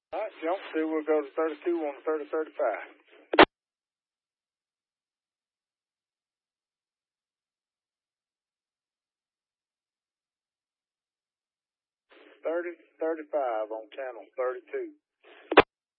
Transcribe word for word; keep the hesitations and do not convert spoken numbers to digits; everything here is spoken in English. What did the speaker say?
All right, jump two, we'll go to thirty-two on the thirty thirty-five. thirty thirty-five on channel thirty-two.